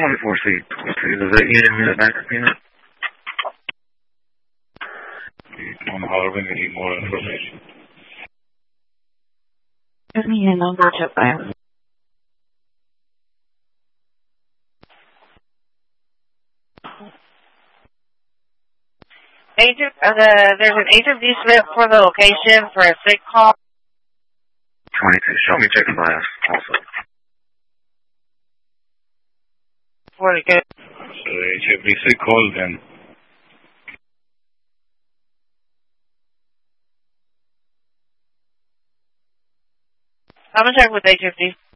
24C. Is that you in the back of peanut? On the holler when you need more information. Give me a number to buy. Agent, there's an agent slip for the location for a sick call. 22. Show me check class also. 40 good. So HFDC call then. I'm gonna check with HFD.